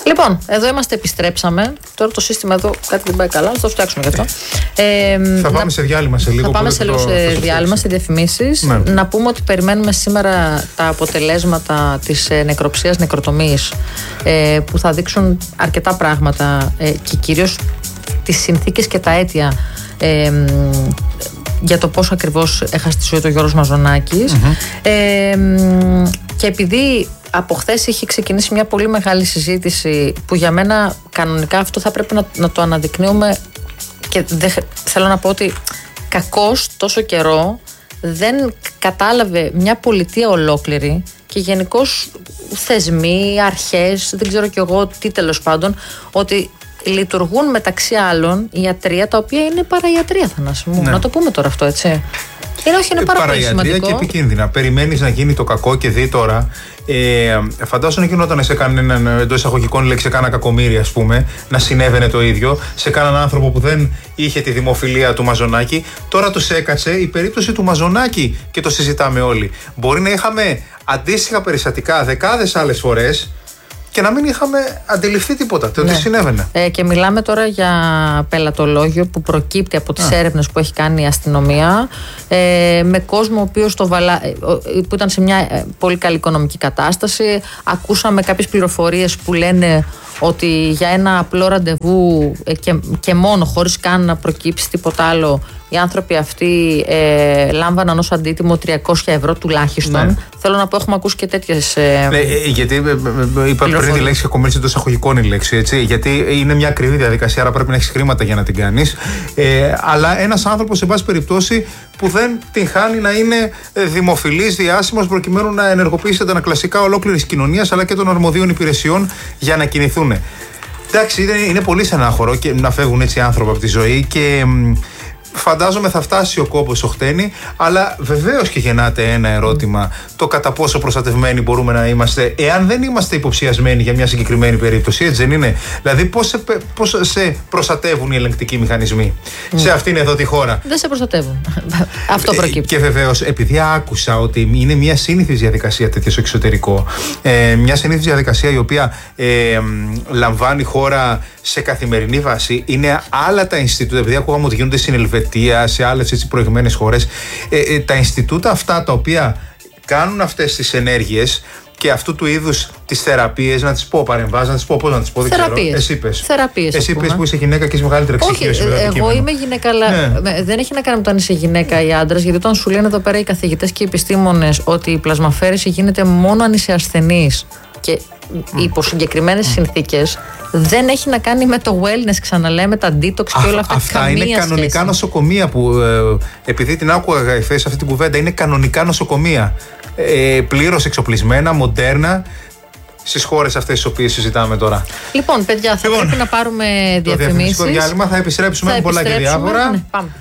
Λοιπόν, εδώ είμαστε, επιστρέψαμε. Τώρα το σύστημα εδώ κάτι δεν πάει καλά, θα το φτιάξουμε γι' αυτό. Θα πάμε σε διάλειμμα σε λίγο. Θα πάμε σε λίγο σε διάλειμμα, σε διαφημίσεις. Ναι. Να πούμε ότι περιμένουμε σήμερα τα αποτελέσματα της νεκροψίας, νεκροτομής, που θα δείξουν αρκετά πράγματα και κυρίως τις συνθήκες και τα αίτια για το πώς ακριβώς έχασε τη ζωή του Γιώργος Μαζονάκης. Και επειδή από χθες είχε ξεκινήσει μια πολύ μεγάλη συζήτηση που για μένα κανονικά αυτό θα πρέπει να το αναδεικνύουμε, και θέλω να πω ότι κακώς τόσο καιρό δεν κατάλαβε μια πολιτεία ολόκληρη και γενικώς θεσμοί, αρχές, δεν ξέρω κι εγώ τι τέλος πάντων, ότι λειτουργούν μεταξύ άλλων ιατρία τα οποία είναι παραϊατρία, Θανάση μου. Ναι. Να το πούμε τώρα αυτό, έτσι. Είναι πάρα πολύ σημαντικό. Και επικίνδυνα. Περιμένεις να γίνει το κακό και δει τώρα. Φαντάσου να γινόταν σε κανέναν εντός εισαγωγικών λέξη, σε κάνα κακομοίρη, ας πούμε, να συνέβαινε το ίδιο σε κανέναν άνθρωπο που δεν είχε τη δημοφιλία του Μαζονάκη. Τώρα τους έκατσε η περίπτωση του Μαζονάκη και το συζητάμε όλοι. Μπορεί να είχαμε αντίστοιχα περιστατικά δεκάδες άλλες φορές και να μην είχαμε αντιληφθεί τίποτα, το τι συνέβαινε. Και μιλάμε τώρα για πελατολόγιο που προκύπτει από τις έρευνες που έχει κάνει η αστυνομία, με κόσμο ο οποίος που ήταν σε μια πολύ καλή οικονομική κατάσταση. Ακούσαμε κάποιες πληροφορίες που λένε ότι για ένα απλό ραντεβού και μόνο, χωρίς καν να προκύψει τίποτα άλλο, οι άνθρωποι αυτοί λάμβαναν ως αντίτιμο 300 ευρώ τουλάχιστον. Ναι. Θέλω να πω, έχουμε ακούσει και τέτοιες. Ναι, γιατί είπα πριν τη λέξη κακομοίρη εντός εισαγωγικών η λέξη, έτσι. Γιατί είναι μια ακριβή διαδικασία, άρα πρέπει να έχεις χρήματα για να την κάνεις. Αλλά ένας άνθρωπος, σε πάση περιπτώσει, που δεν την χάνει να είναι δημοφιλής, διάσημος, προκειμένου να ενεργοποιήσει τα ανακλαστικά ολόκληρης κοινωνίας αλλά και των αρμοδίων υπηρεσιών για να κινηθούν. Εντάξει, είναι πολύ στενάχωρο και να φεύγουν έτσι άνθρωποι από τη ζωή και φαντάζομαι θα φτάσει ο κόμπος στο χτένι, αλλά βεβαίως και γεννάται ένα ερώτημα, το κατά πόσο προστατευμένοι μπορούμε να είμαστε εάν δεν είμαστε υποψιασμένοι για μια συγκεκριμένη περίπτωση, έτσι δεν είναι? Δηλαδή πώς σε προστατεύουν οι ελεγκτικοί μηχανισμοί σε αυτήν εδώ τη χώρα? Δεν σε προστατεύουν. Αυτό προκύπτει. Και βεβαίως, επειδή άκουσα ότι είναι μια σύνηθις διαδικασία τέτοια στο εξωτερικό, μια σύνηθις διαδικασία η οποία λαμβάνει χώρα σε καθημερινή βάση, είναι άλλα τα Ινστιτούτα, επειδή ακούγαμε ότι γίνονται στην Ελβετία, σε άλλες προηγμένες χώρες, τα Ινστιτούτα αυτά τα οποία κάνουν αυτές τις ενέργειες και αυτού του είδους τις θεραπείες, να τις πω παρεμβάσεις, να τις πω πώς να τις πω, δεν ξέρω. Εσύ είπες. Εσύ είπες που είσαι γυναίκα και είσαι μεγαλύτερη εξοικείωση. Όχι, εγώ είμαι γυναίκα, αλλά δεν έχει να κάνει με το αν είσαι γυναίκα ή άντρας, γιατί όταν σου λένε εδώ πέρα οι καθηγητές και οι επιστήμονες ότι η πλασμαφέρεση γίνεται μόνο αν είσαι ασθενής και υπό συγκεκριμένες συνθήκες, δεν έχει να κάνει με το wellness, ξαναλέμε, τα detox και όλα αυτά. Αυτά είναι κανονικά σχέση. Νοσοκομεία που, επειδή την άκουγα εχθές αυτή την κουβέντα, είναι κανονικά νοσοκομεία. Πλήρως εξοπλισμένα, μοντέρνα, στις χώρες αυτές τις οποίες συζητάμε τώρα. Λοιπόν, παιδιά, θα πρέπει να πάρουμε διαφημίσεις. Το διαφημιστικό διάλειμμα, θα επιστρέψουμε με πολλά και διάφορα. Ναι, πάμε.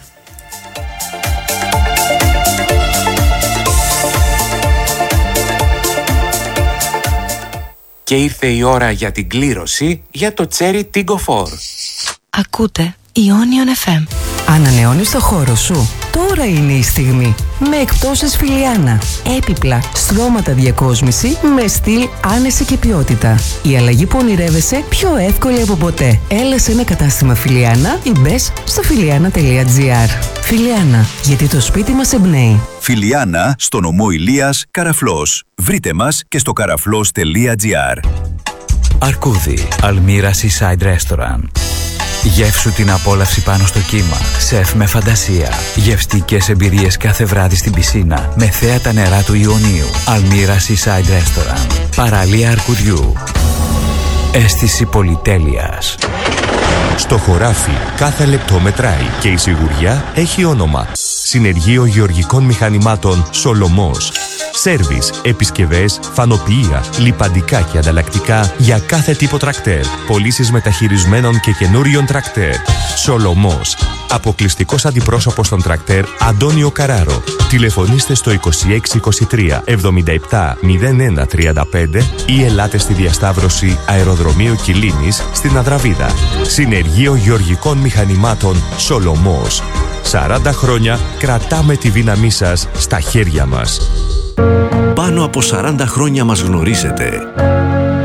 Και ήρθε η ώρα για την κλήρωση για το Cherry Tiggo 4. Ακούτε Ionion FM. Ανανεώνεις το χώρο σου? Τώρα είναι η στιγμή. Με εκπτώσεις Φιλιάνα. Έπιπλα, στρώματα διακόσμηση με στυλ, άνεση και ποιότητα. Η αλλαγή που ονειρεύεσαι πιο εύκολη από ποτέ. Έλα σε ένα κατάστημα Φιλιάνα ή μπες στο φιλιάνα.gr. Φιλιάνα, γιατί το σπίτι μας εμπνέει. Φιλιάνα, στο νομό Ηλίας, Καραφλός. Βρείτε μας και στο καραφλός.gr. Αρκούδι, Αλμύρα Seaside Restaurant. Γεύσου την απόλαυση πάνω στο κύμα. Σεφ με φαντασία. Γευστικές εμπειρίες κάθε βράδυ στην πισίνα με θέα τα νερά του Ιωνίου. Αλμύρα Seaside Restaurant. Παραλία Αρκουδιού. Αίσθηση πολυτέλειας. Στο χωράφι κάθε λεπτό μετράει και η σιγουριά έχει όνομα. Συνεργείο Γεωργικών Μηχανημάτων Σολομός. Σέρβις, επισκευές, φανοποιεία, λιπαντικά και ανταλλακτικά για κάθε τύπο τρακτέρ. Πωλήσεις μεταχειρισμένων και καινούριων τρακτέρ. Σολομός. Αποκλειστικός αντιπρόσωπος των τρακτέρ Αντώνιο Καράρο. Τηλεφωνήστε στο 2623 77 01 35 ή ελάτε στη διασταύρωση Αεροδρομίου Κιλίνης στην Αδραβίδα. Συνεργείο Γεωργικών Μηχανημάτων Σολομός. 40 χρόνια κρατάμε τη δύναμή σας στα χέρια μας. Πάνω από 40 χρόνια μας γνωρίζετε.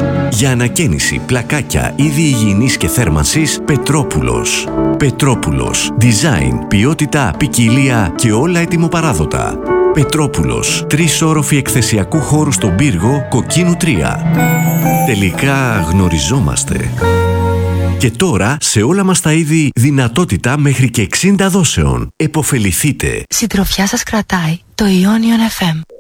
Για ανακαίνιση, πλακάκια, είδη υγιεινής και θέρμανσης, Πετρόπουλος. Πετρόπουλος. Design, ποιότητα, ποικιλία και όλα ετοιμοπαράδοτα. Πετρόπουλος. 3 όροφοι εκθεσιακού χώρου στον πύργο, Κοκκίνου 3. Τελικά γνωριζόμαστε. Και τώρα σε όλα μας τα είδη δυνατότητα μέχρι και 60 δόσεων. Εποφεληθείτε. Συντροφιά σας κρατάει το Ionion FM.